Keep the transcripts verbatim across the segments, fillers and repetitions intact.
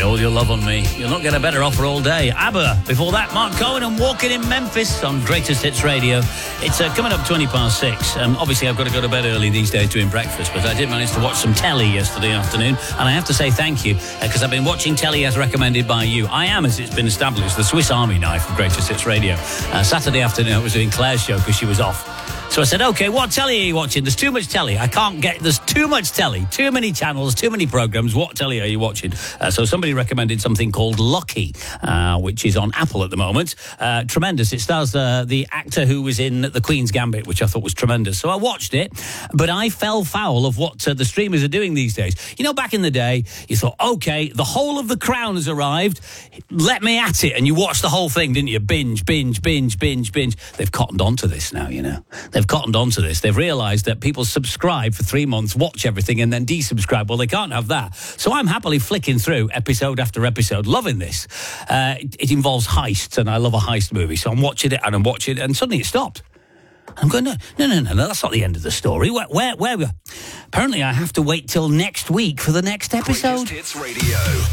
All Your Love on Me. You'll not get a better offer all day. ABBA. Before that, Mark Cohen and Walking in Memphis on Greatest Hits Radio. It's uh, coming up twenty past six. Um, obviously, I've got to go to bed early these days doing breakfast, but I did manage to watch some telly yesterday afternoon, and I have to say thank you, because uh, I've been watching telly as recommended by you. I am, as it's been established, the Swiss Army knife of Greatest Hits Radio. Uh, Saturday afternoon, I was doing Claire's show because she was off. So I said, OK, what telly are you watching? There's too much telly. I can't get... There's too much telly. Too many channels, too many programmes. What telly are you watching? Uh, so somebody recommended something called Lucky, uh, which is on Apple at the moment. Uh, tremendous. It stars uh, the actor who was in The Queen's Gambit, which I thought was tremendous. So I watched it, but I fell foul of what uh, the streamers are doing these days. You know, back in the day, you thought, OK, the whole of The Crown has arrived. Let me at it. And you watched the whole thing, didn't you? Binge, binge, binge, binge, binge. They've cottoned onto this now, you know. They've cottoned onto this. They've realised that people subscribe for three months, watch everything, and then desubscribe. Well, they can't have that. So I'm happily flicking through episode after episode, loving this. Uh, it, it involves heists, and I love a heist movie. So I'm watching it, and I'm watching it, and suddenly it stopped. I'm going, no, no, no, no, no, that's not the end of the story. Where, where, where? where? Apparently, I have to wait till next week for the next episode. Greatest Hits Radio.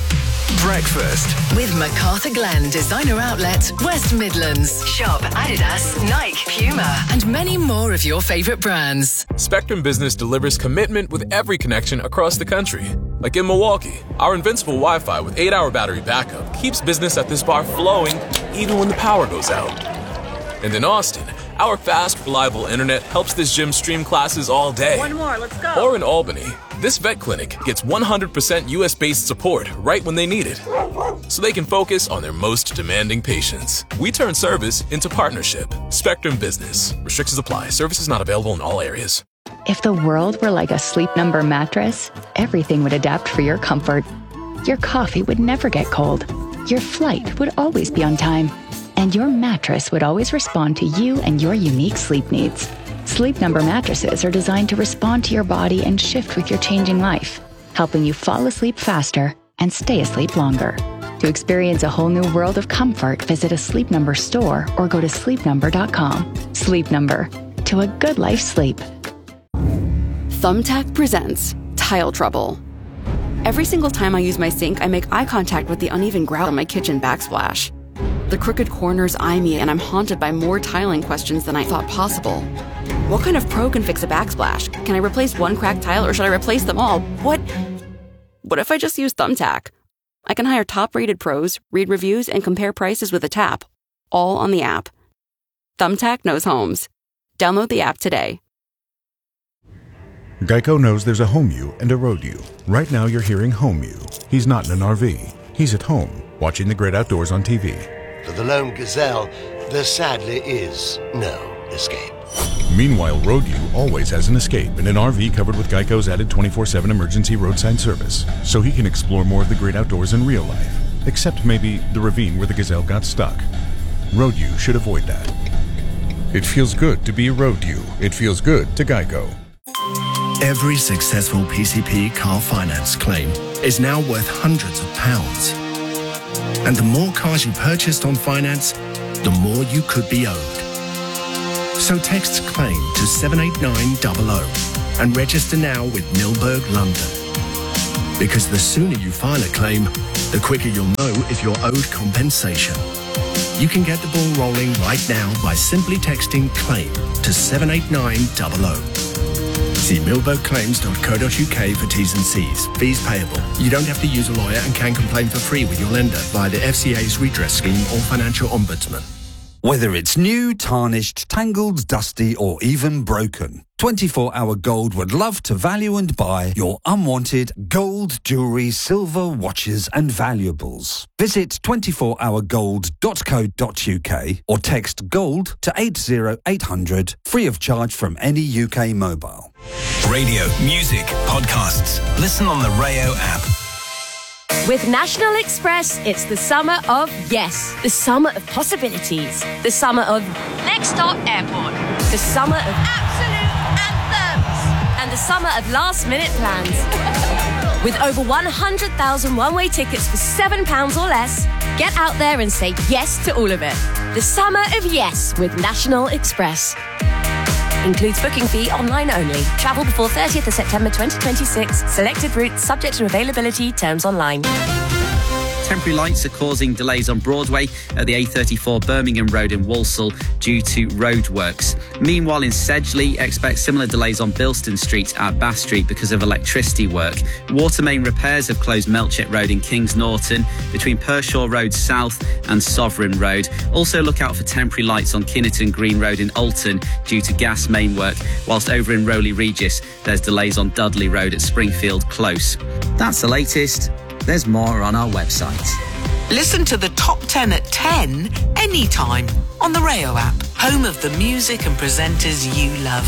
Breakfast with MacArthur Glen Designer Outlet, West Midlands. Shop Adidas, Nike, Puma, and many more of your favourite brands. Spectrum Business delivers commitment with every connection across the country. Like in Milwaukee, our invincible Wi-Fi with eight hour battery backup keeps business at this bar flowing even when the power goes out. And in Austin, our fast, reliable internet helps this gym stream classes all day. One more, let's go. Or in Albany, this vet clinic gets one hundred percent U S-based support right when they need it, so they can focus on their most demanding patients. We turn service into partnership. Spectrum Business. Restrictions apply. Services not available in all areas. If the world were like a Sleep Number mattress, everything would adapt for your comfort. Your coffee would never get cold. Your flight would always be on time. And your mattress would always respond to you and your unique sleep needs. Sleep Number mattresses are designed to respond to your body and shift with your changing life, helping you fall asleep faster and stay asleep longer. To experience a whole new world of comfort, visit a Sleep Number store or go to sleep number dot com. Sleep Number. To a good life sleep. Thumbtack presents Tile Trouble. Every single time I use my sink, I make eye contact with the uneven grout on my kitchen backsplash. The crooked corners eye me, and I'm haunted by more tiling questions than I thought possible. What kind of pro can fix a backsplash? Can I replace one cracked tile, or should I replace them all? What? What if I just use Thumbtack? I can hire top-rated pros, read reviews, and compare prices with a tap, all on the app. Thumbtack knows homes. Download the app today. Geico knows there's a home you and a road you. Right now you're hearing home you. He's not in an R V. He's at home, watching the great outdoors on T V. For the lone gazelle, there sadly is no escape. Meanwhile, Road U always has an escape in an R V covered with Geico's added twenty-four seven emergency roadside service, so he can explore more of the great outdoors in real life, except maybe the ravine where the gazelle got stuck. Road U should avoid that. It feels good to be Road U. It feels good to Geico. Every successful P C P car finance claim is now worth hundreds of pounds. And the more cars you purchased on finance, the more you could be owed. So text CLAIM to seven eight nine double oh and register now with Milberg London. Because the sooner you file a claim, the quicker you'll know if you're owed compensation. You can get the ball rolling right now by simply texting CLAIM to seven eight nine double oh. See milberg claims dot co dot uk for T's and C's. Fees payable. You don't have to use a lawyer and can complain for free with your lender via the F C A's redress scheme or financial ombudsman. Whether it's new, tarnished, tangled, dusty, or even broken, twenty-four hour Gold would love to value and buy your unwanted gold, jewellery, silver, watches and valuables. Visit twenty-four hour gold dot co dot uk or text GOLD to eight zero eight hundred, free of charge from any U K mobile. Radio, music, podcasts. Listen on the Rayo app. With National Express, it's the summer of yes. The summer of possibilities. The summer of next stop airport. The summer of absolute anthems. And the summer of last minute plans. With over one hundred thousand one-way tickets for seven pounds or less, get out there and say yes to all of it. The summer of yes with National Express. Includes booking fee online only. Travel before thirtieth of September twenty twenty-six. Selected routes subject to availability. Terms online. Temporary lights are causing delays on Broadway at the A thirty-four Birmingham Road in Walsall due to roadworks. Meanwhile, in Sedgley, expect similar delays on Bilston Street at Bath Street because of electricity work. Water main repairs have closed Melchett Road in Kings Norton between Pershaw Road South and Sovereign Road. Also look out for temporary lights on Kinnerton Green Road in Alton due to gas main work, whilst over in Rowley Regis there's delays on Dudley Road at Springfield Close. That's the latest. There's more on our website. Listen to the top ten at ten anytime on the Rayo app, home of the music and presenters you love.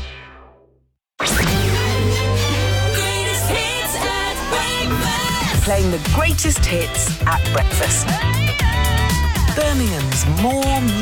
Greatest hits at breakfast. Playing the greatest hits at breakfast. Birmingham's more